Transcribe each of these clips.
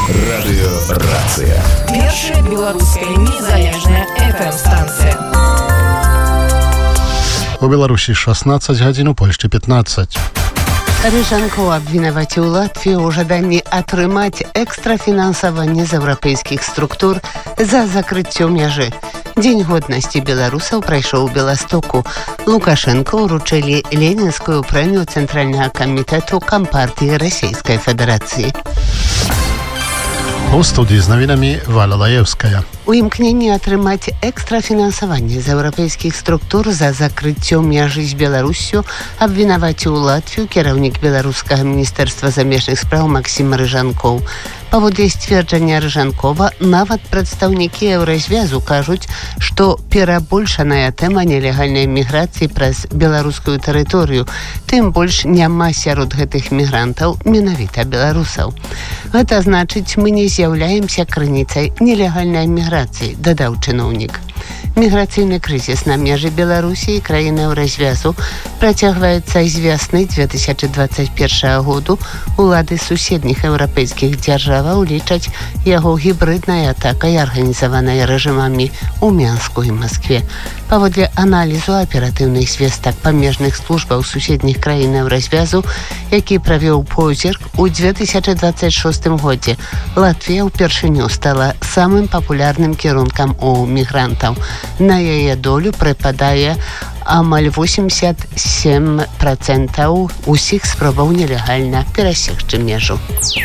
Радыёрацыя. Першая беларуская незалежная FM-станцыя. У Беларусі 16 гадзін, у Польшчы 15. Рыжанкоў абвінаваціў Латвію ў жаданні атрымаць экстрафінансаванне з еўрапейскіх структур за закрыццё мяжы. Дзень годнасці беларусаў прайшоў у Беластоку. Лукашенко ўручылі ленінскую прэмію Цэнтральнага камітэту Кампартыі Расійскай Федэрацыі. У студии з навінамі Валя Лаевская. У імкненні атрымаць экстрафінансаванне з еўрапейскіх структур за закрыццё мяжы з Беларуссю абвінаваціў Латвію кіраўнік беларускага міністэрства замежных спраў Максім Рыжанкоў. Паводле сцверджання Рыжанкова, нават прадстаўнікі Еўразвязу кажуць, што перабольшаная тэма нелегальнай міграцыі праз беларускую тэрыторыю, тым больш няма сярод гэтых мігрантаў менавіта беларусаў. Гэта значыць, мы не з'яўляемся крыніцай нелегальнай міграцыі, дадаў чыноўнік. Міграцыйны крызіс на межы Беларусі і краіны Еўразвязу працягваецца з вясны 2021 году. Улады суседніх еўрапейскіх дзяржаваў лічаць яго гібрыднай атакай, арганізаванай рэжымамі ў Мінску і Маскве. Паводле аналізу аператыўных звестак памежных службаў суседніх краін Еўразвязу, які правёў позірк, у 2026 годзе Латвія ўпершыню стала самым папулярным кірункам у мігрантаў. На яе долю прыпадае амаль 87% усіх спробаў нелегальна перасекчы межу.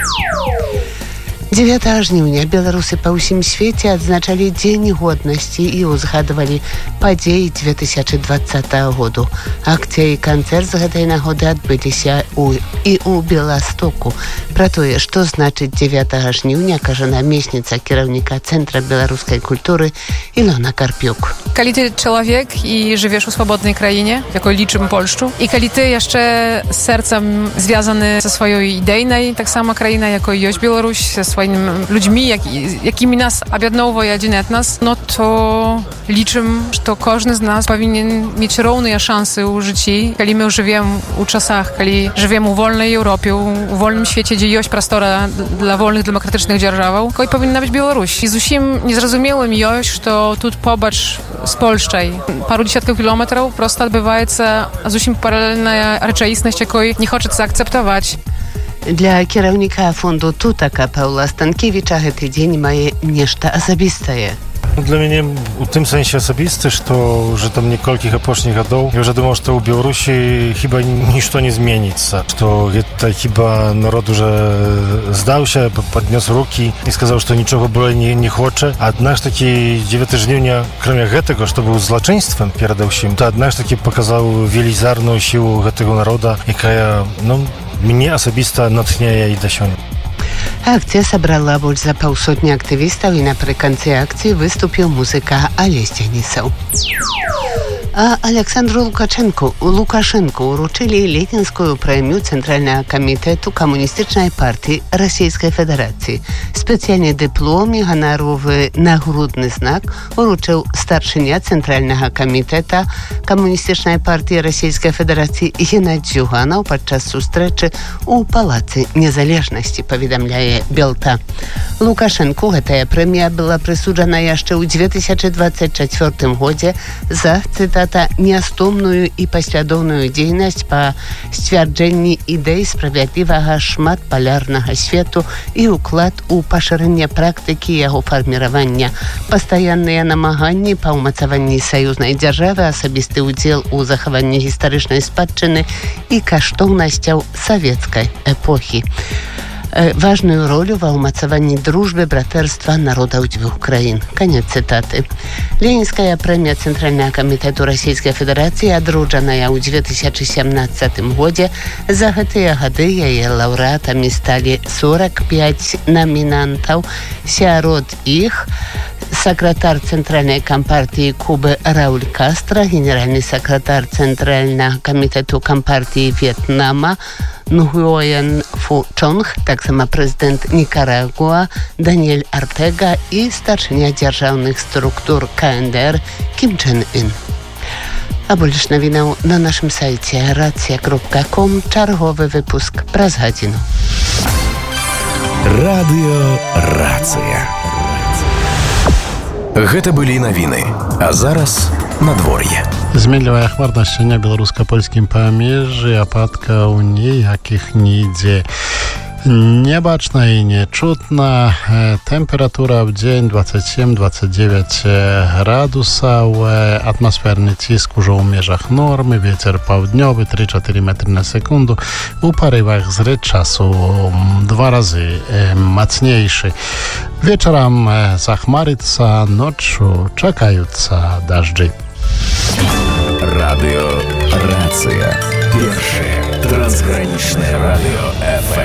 9 жніўня беларусы па ўсім свеце адзначалі Дзень годнасці і ўзгадвалі падзеі 2020 году. Акцыя і канцэрт з гэтай нагоды адбыліся і ў Беластоку. Пра тое, што значыць 9 жніўня, кажа намесніца кіраўніка Цэнтра беларускай культуры Ілона Карпюк. Калі ты чалавек і жывеш у свабоднай краіне, якой лічым Польшчу, і калі ты яшчэ сэрцам звязаны са сваёй ідэйнай, таксама краіна, якой ёсць Беларусь, са сваімі людзьмі, якімі нас аб'ядноўвае адзін этнас, no то лічым, што кожны з нас павінен мець роўныя шансы ў жыцці, калі мы жывем у часах, калі жывем у вольнай Еўропе, у вольным свеце, дзе ёсць прастора для вольных дэмакратычных дзяржаваў, якой павінна быць Беларусь. І зусім незразумелым ёсць, што тут побач з Польшчай пару дзесяткаў кілометраў проста адбываецца зусім паралельная рэчаіснасць, якой не хочацца акцэптаваць. Для кіраўніка фонду Тутака Паўла Станкевіча гэты дзень мае нешта асабістае. Для мяне у тым сэнсе асабісты, што ўжо там некалькіх апошніх гадоў я ўжо думаў, што ў Беларусі хіба нішто не зменіцца, што гэта хіба народ уже здаўся, паднёс рукі і сказаў, што нічога болей не хоча. Аднак ж такі 9 жніўня, акрамя гэтага, што быў злачынствам перад усім, то аднак ж такі паказаў велізарную сілу гэтага народа, якая, мне асабіста натхняе і да сёння. Акцыя сабрала больш за паўсотні актывістаў і напрыканцы акцыі выступіў музыка Алесь Дзянісаў. А Александру Лукашенко ўручылі ленінскую прэмію Цэнтральнага камітэту Камуністычнай партыі Расійскай Федэрацыі. Спецыяльны дыплом і ганаровы нагрудны знак уручыў старшыня Цэнтральнага камітэта Камуністычнай партыі Расійскай Федэрацыі Геннадзь Зюганаў падчас сустрэчы ў Палацы Незалежнасці, паведамляе Белта. Лукашенку гэтая прэмія была прысуджана яшчэ ў 2024 годзе за, цытата, нястомную і паслядоўную дзейнасць па сцвярджэнні ідэй справядлівага шматпалярнага свету і ўклад у пашырэнне практыкі яго фарміравання, пастаянныя намаганні па ўмацаванні саюзнай дзяржавы, асабісты ўдзел у захаванні гістарычнай спадчыны і каштоўнасцяў савецкай эпохі. Важную ролю ва ўмацаванні дружбы, братэрства народаў дзвюх краін. Канец цытаты. Ленінская прэмія Цэнтральнага камітэту Расійскай Федэрацыі адроджаная ў 2017 годзе. За гэтыя гады яе лаўрэатамі сталі 45 намінантаў. Сярод іх сакратар Цэнтральнай кампартыі Кубы Рауль Кастра, генеральны сакратар Цэнтральнага камітэту кампартыі В'етнама Нгуен Фу Чонг, таксама прэзідэнт Нікарагуа Даниэль Артега і старшыня дзяржаўных структур КНДР Кім Чен Ын. А больш навінаў на нашым сайце racja.com. Чарговы выпуск праз гадзіну. Радыёрацыя. Гэта былі навіны. А зараз надвор'е. Зменлівая хмарнасць на беларуска-польскім памежжы, ападкаў ніякіх нідзе не бачна і не чутна. Тэмпература ў дзень 27-29 градусаў. Атмасферны ціск ужо ў межах нормы. Вецер паўднёвы 3-4 метры на секунду. У парывах зрыд часу 2 разы мацнейшы. Вечарам захмарыцца, ноччу чакаюцца дажджы. Радыёрацыя. Першае трансгранічнае радыё FM.